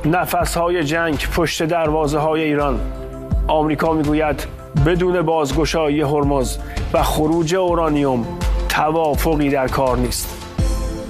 نفس‌های جنگ پشت دروازه‌های ایران. آمریکا میگوید بدون بازگشایی هرمز و خروج اورانیوم توافقی در کار نیست.